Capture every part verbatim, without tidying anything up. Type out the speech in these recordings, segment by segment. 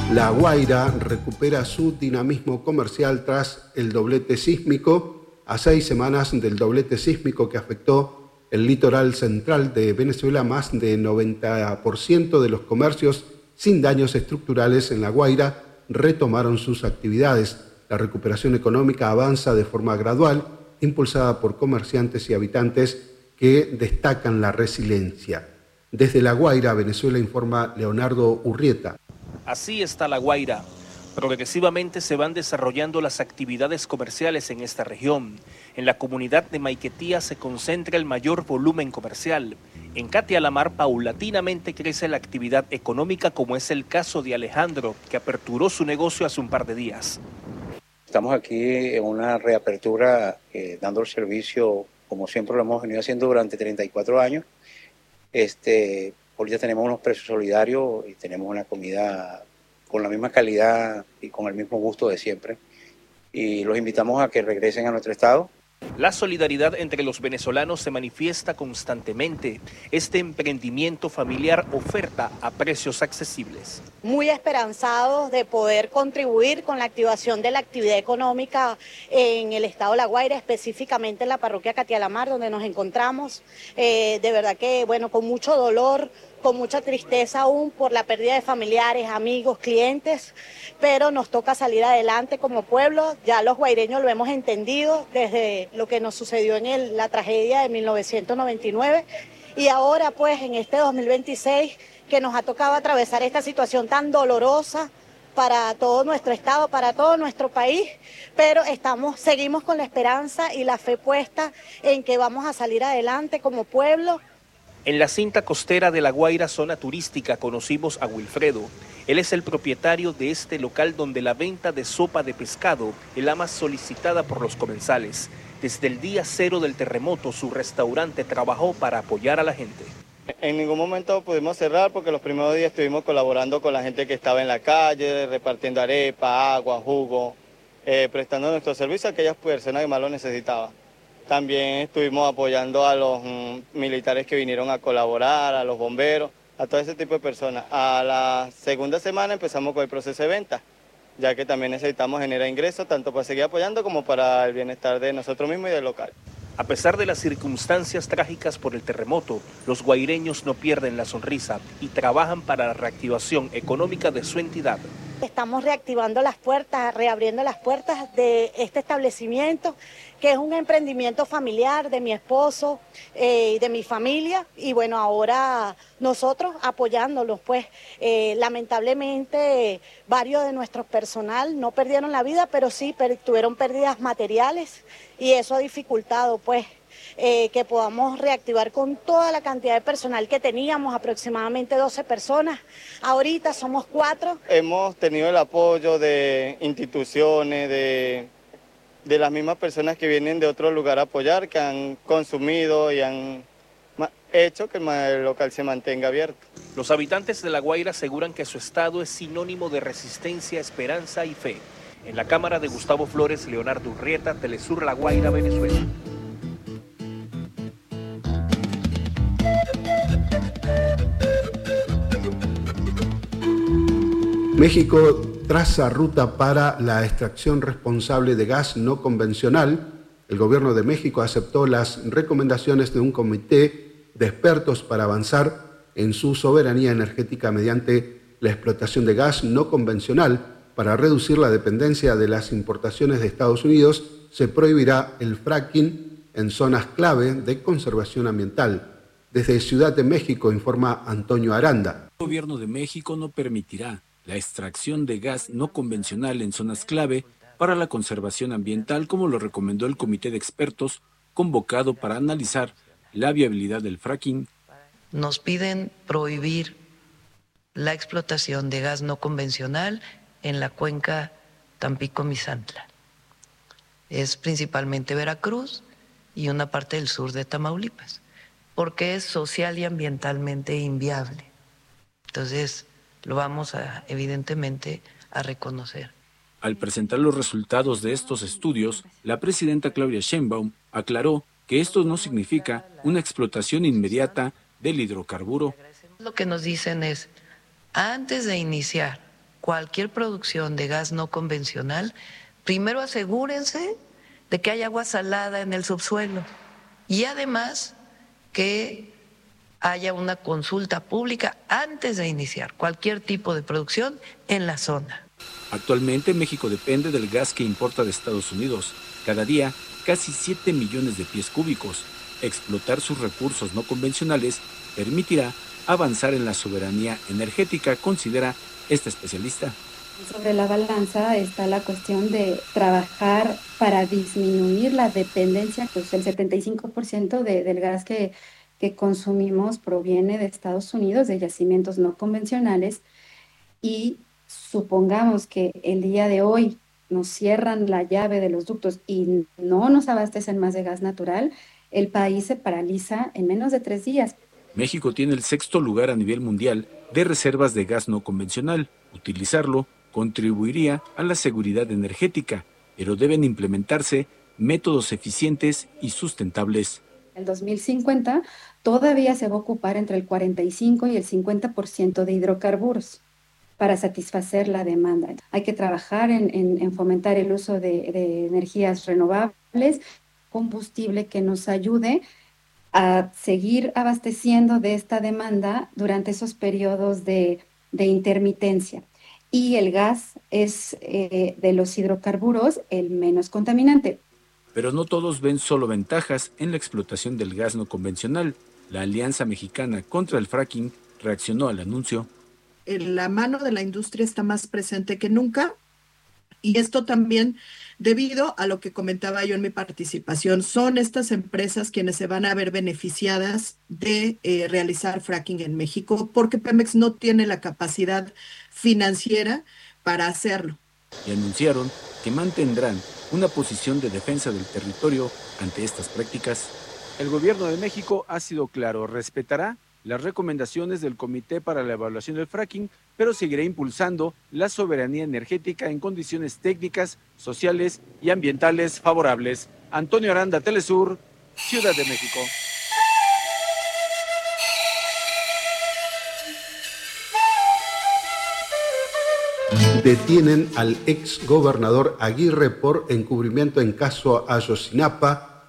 La Guaira recupera su dinamismo comercial tras el doblete sísmico, a seis semanas del doblete sísmico que afectó el litoral central de Venezuela. Más de noventa por ciento de los comercios sin daños estructurales en La Guaira retomaron sus actividades. La recuperación económica avanza de forma gradual, impulsada por comerciantes y habitantes que destacan la resiliencia. Desde La Guaira, Venezuela, informa Leonardo Urrieta. Así está La Guaira. Progresivamente se van desarrollando las actividades comerciales en esta región. En la comunidad de Maiquetía se concentra el mayor volumen comercial. En Catialamar paulatinamente crece la actividad económica, como es el caso de Alejandro, que aperturó su negocio hace un par de días. Estamos aquí en una reapertura, eh, dando el servicio como siempre lo hemos venido haciendo durante treinta y cuatro años. Este, ahorita tenemos unos precios solidarios y tenemos una comida con la misma calidad y con el mismo gusto de siempre. Y los invitamos a que regresen a nuestro estado. La solidaridad entre los venezolanos se manifiesta constantemente. Este emprendimiento familiar oferta a precios accesibles. Muy esperanzados de poder contribuir con la activación de la actividad económica en el estado de La Guaira, específicamente en la parroquia Catialamar, donde nos encontramos. Eh, de verdad que, bueno, con mucho dolor, con mucha tristeza aún por la pérdida de familiares, amigos, clientes, pero nos toca salir adelante como pueblo. Ya los guaireños lo hemos entendido desde lo que nos sucedió en el, la tragedia de mil novecientos noventa y nueve, y ahora pues en este dos mil veintiséis que nos ha tocado atravesar esta situación tan dolorosa para todo nuestro estado, para todo nuestro país, pero estamos, seguimos con la esperanza y la fe puesta en que vamos a salir adelante como pueblo. En la cinta costera de La Guaira, zona turística, conocimos a Wilfredo. Él es el propietario de este local donde la venta de sopa de pescado es la más solicitada por los comensales. Desde el día cero del terremoto, su restaurante trabajó para apoyar a la gente. En ningún momento pudimos cerrar porque los primeros días estuvimos colaborando con la gente que estaba en la calle, repartiendo arepa, agua, jugo, eh, prestando nuestro servicio a aquellas personas que más lo necesitaban. También estuvimos apoyando a los mm, militares que vinieron a colaborar, a los bomberos, a todo ese tipo de personas. A la segunda semana empezamos con el proceso de venta, ya que también necesitamos generar ingresos, tanto para seguir apoyando como para el bienestar de nosotros mismos y del local. A pesar de las circunstancias trágicas por el terremoto, los guaireños no pierden la sonrisa y trabajan para la reactivación económica de su entidad. Estamos reactivando las puertas, reabriendo las puertas de este establecimiento, que es un emprendimiento familiar de mi esposo y eh, de mi familia. Y bueno, ahora nosotros apoyándolos, pues eh, lamentablemente varios de nuestro personal no perdieron la vida, pero sí per- tuvieron pérdidas materiales, y eso ha dificultado pues Eh, que podamos reactivar con toda la cantidad de personal que teníamos, aproximadamente doce personas. Ahorita somos cuatro. Hemos tenido el apoyo de instituciones, de, de las mismas personas que vienen de otro lugar a apoyar, que han consumido y han hecho que el local se mantenga abierto. Los habitantes de La Guaira aseguran que su estado es sinónimo de resistencia, esperanza y fe. En la cámara de Gustavo Flores, Leonardo Urrieta, Telesur La Guaira, Venezuela. México traza ruta para la extracción responsable de gas no convencional. El gobierno de México aceptó las recomendaciones de un comité de expertos para avanzar en su soberanía energética mediante la explotación de gas no convencional. Para reducir la dependencia de las importaciones de Estados Unidos, se prohibirá el fracking en zonas clave de conservación ambiental. Desde Ciudad de México informa Antonio Aranda. El gobierno de México no permitirá la extracción de gas no convencional en zonas clave para la conservación ambiental, como lo recomendó el comité de expertos convocado para analizar la viabilidad del fracking. Nos piden prohibir la explotación de gas no convencional en la cuenca Tampico-Misantla. Es principalmente Veracruz y una parte del sur de Tamaulipas, porque es social y ambientalmente inviable. Entonces, lo vamos a, evidentemente, a reconocer. Al presentar los resultados de estos estudios, la presidenta Claudia Sheinbaum aclaró que esto no significa una explotación inmediata del hidrocarburo. Lo que nos dicen es, antes de iniciar cualquier producción de gas no convencional, primero asegúrense de que hay agua salada en el subsuelo y además que haya una consulta pública antes de iniciar cualquier tipo de producción en la zona. Actualmente México depende del gas que importa de Estados Unidos. Cada día, casi siete millones de pies cúbicos. Explotar sus recursos no convencionales permitirá avanzar en la soberanía energética, considera esta especialista. Sobre la balanza está la cuestión de trabajar para disminuir la dependencia, pues el setenta y cinco por ciento de, del gas que, que consumimos proviene de Estados Unidos, de yacimientos no convencionales, y supongamos que el día de hoy nos cierran la llave de los ductos y no nos abastecen más de gas natural, el país se paraliza en menos de tres días. México tiene el sexto lugar a nivel mundial de reservas de gas no convencional. Utilizarlo contribuiría a la seguridad energética, pero deben implementarse métodos eficientes y sustentables. En el dos mil cincuenta todavía se va a ocupar entre el cuarenta y cinco y el cincuenta por ciento de hidrocarburos para satisfacer la demanda. Hay que trabajar en, en, en fomentar el uso de, de energías renovables, combustible que nos ayude a seguir abasteciendo de esta demanda durante esos periodos de, de intermitencia. Y el gas es eh, de los hidrocarburos el menos contaminante. Pero no todos ven solo ventajas en la explotación del gas no convencional. La Alianza Mexicana contra el Fracking reaccionó al anuncio. La mano de la industria está más presente que nunca. Y esto también debido a lo que comentaba yo en mi participación, son estas empresas quienes se van a ver beneficiadas de eh, realizar fracking en México, porque Pemex no tiene la capacidad financiera para hacerlo. Y anunciaron que mantendrán una posición de defensa del territorio ante estas prácticas. El gobierno de México ha sido claro, respetará las recomendaciones del Comité para la Evaluación del Fracking, pero seguirá impulsando la soberanía energética en condiciones técnicas, sociales y ambientales favorables. Antonio Aranda, Telesur, Ciudad de México. Detienen al ex gobernador Aguirre por encubrimiento en caso Ayotzinapa.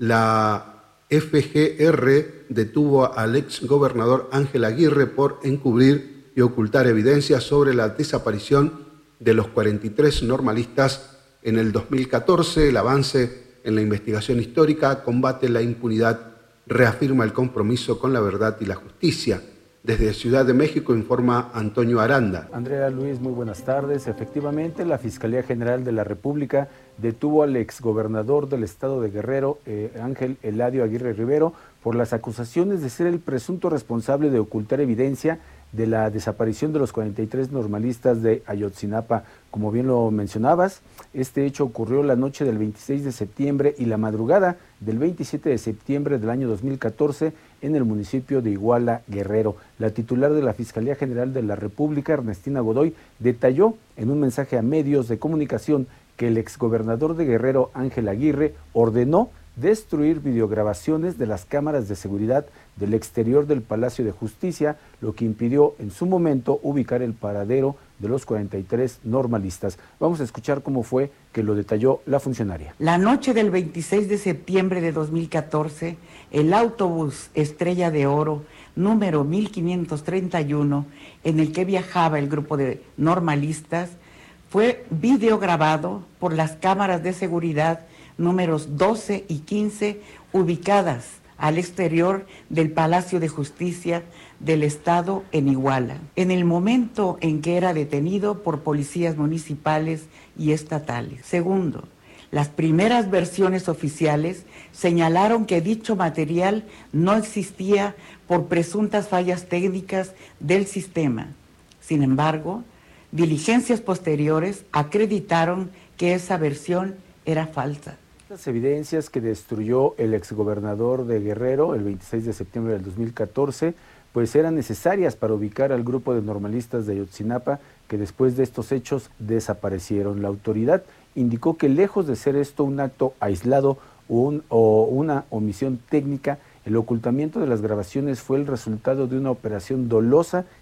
La F G R detuvo al ex gobernador Ángel Aguirre por encubrir y ocultar evidencias sobre la desaparición de los cuarenta y tres normalistas en el dos mil catorce. El avance en la investigación histórica combate la impunidad, reafirma el compromiso con la verdad y la justicia. Desde Ciudad de México informa Antonio Aranda. Andrea Luis, muy buenas tardes. Efectivamente, la Fiscalía General de la República detuvo al exgobernador del estado de Guerrero, eh, Ángel Eladio Aguirre Rivero, por las acusaciones de ser el presunto responsable de ocultar evidencia de la desaparición de los cuarenta y tres normalistas de Ayotzinapa. Como bien lo mencionabas, este hecho ocurrió la noche del veintiséis de septiembre y la madrugada del veintisiete de septiembre del año dos mil catorce en el municipio de Iguala, Guerrero. La titular de la Fiscalía General de la República, Ernestina Godoy, detalló en un mensaje a medios de comunicación que el exgobernador de Guerrero, Ángel Aguirre, ordenó destruir videograbaciones de las cámaras de seguridad del exterior del Palacio de Justicia, lo que impidió en su momento ubicar el paradero de los cuarenta y tres normalistas. Vamos a escuchar cómo fue que lo detalló la funcionaria. La noche del veintiséis de septiembre de dos mil catorce, el autobús Estrella de Oro número mil quinientos treinta y uno, en el que viajaba el grupo de normalistas, fue videograbado por las cámaras de seguridad números doce y quince, ubicadas al exterior del Palacio de Justicia del Estado en Iguala, en el momento en que era detenido por policías municipales y estatales. Segundo, las primeras versiones oficiales señalaron que dicho material no existía por presuntas fallas técnicas del sistema. Sin embargo, diligencias posteriores acreditaron que esa versión era falsa. Las evidencias que destruyó el exgobernador de Guerrero el veintiséis de septiembre del dos mil catorce, pues eran necesarias para ubicar al grupo de normalistas de Ayotzinapa que después de estos hechos desaparecieron. La autoridad indicó que lejos de ser esto un acto aislado o, un, o una omisión técnica, el ocultamiento de las grabaciones fue el resultado de una operación dolosa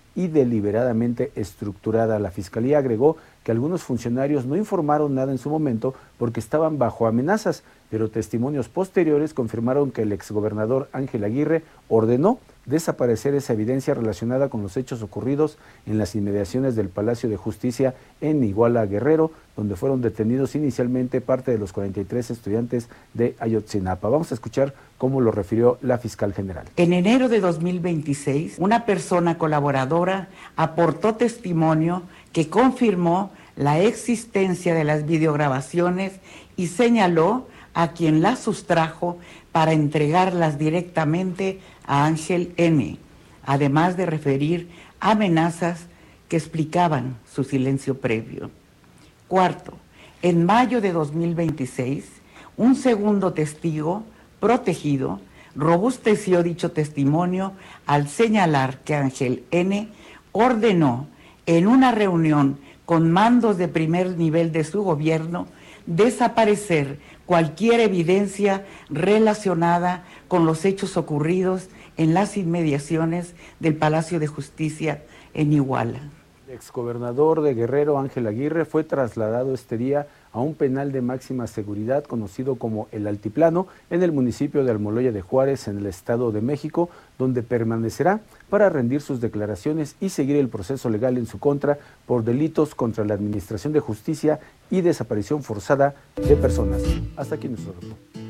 y deliberadamente estructurada. La Fiscalía agregó que algunos funcionarios no informaron nada en su momento porque estaban bajo amenazas, pero testimonios posteriores confirmaron que el exgobernador Ángel Aguirre ordenó desaparecer esa evidencia relacionada con los hechos ocurridos en las inmediaciones del Palacio de Justicia en Iguala, Guerrero, donde fueron detenidos inicialmente parte de los cuarenta y tres estudiantes de Ayotzinapa. Vamos a escuchar cómo lo refirió la fiscal general. En enero de dos mil veintiséis, una persona colaboradora aportó testimonio que confirmó la existencia de las videograbaciones y señaló a quien las sustrajo para entregarlas directamente a Ángel N., además de referir amenazas que explicaban su silencio previo. Cuarto, en mayo de dos mil veintiséis, un segundo testigo protegido robusteció dicho testimonio al señalar que Ángel N. ordenó en una reunión con mandos de primer nivel de su gobierno desaparecer cualquier evidencia relacionada con los hechos ocurridos en las inmediaciones del Palacio de Justicia en Iguala. El exgobernador de Guerrero, Ángel Aguirre, fue trasladado este día a un penal de máxima seguridad conocido como El Altiplano en el municipio de Almoloya de Juárez, en el Estado de México, donde permanecerá para rendir sus declaraciones y seguir el proceso legal en su contra por delitos contra la administración de justicia y desaparición forzada de personas. Hasta aquí nuestro reporte.